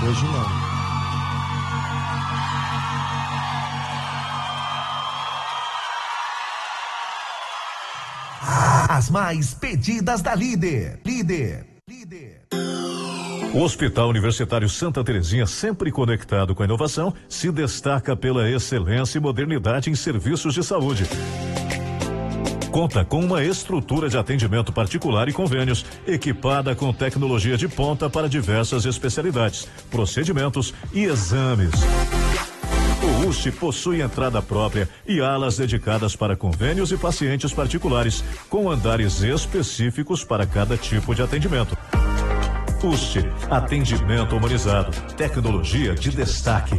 Hoje não. As mais pedidas da Líder. O Hospital Universitário Santa Terezinha, sempre conectado com a inovação, se destaca pela excelência e modernidade em serviços de saúde. Conta com uma estrutura de atendimento particular e convênios, equipada com tecnologia de ponta para diversas especialidades, procedimentos e exames. O UST possui entrada própria e alas dedicadas para convênios e pacientes particulares, com andares específicos para cada tipo de atendimento. UST, atendimento humanizado, tecnologia de destaque.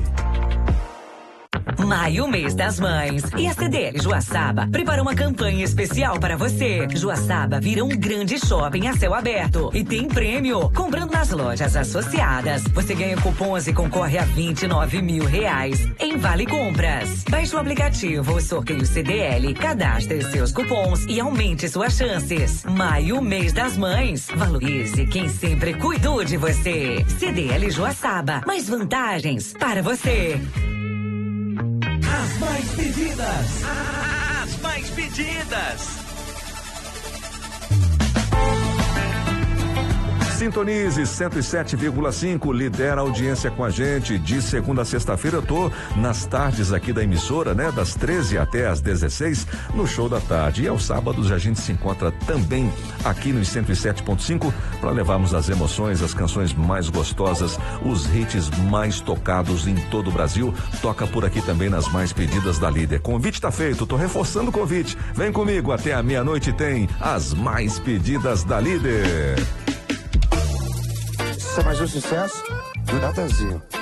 Maio, mês das mães. E a CDL Joaçaba preparou uma campanha especial para você. Joaçaba vira um grande shopping a céu aberto e tem prêmio. Comprando nas lojas associadas, você ganha cupons e concorre a R$29 mil em Vale Compras. Baixe o aplicativo Sorteio CDL, cadastre seus cupons e aumente suas chances. Maio, mês das mães. Valorize quem sempre cuidou de você. CDL Joaçaba, mais vantagens para você. As mais pedidas. As mais pedidas. Sintonize 107,5, lidera a audiência com a gente. De segunda a sexta-feira eu tô nas tardes aqui da emissora, né? Das 13 até as 16, no show da tarde. E aos sábados a gente se encontra também aqui nos 107,5 para levarmos as emoções, as canções mais gostosas, os hits mais tocados em todo o Brasil. Toca por aqui também nas mais pedidas da Líder. Convite tá feito, tô reforçando o convite. Vem comigo, até a meia-noite tem as mais pedidas da Líder. Isso é mais um sucesso do Natanzinho.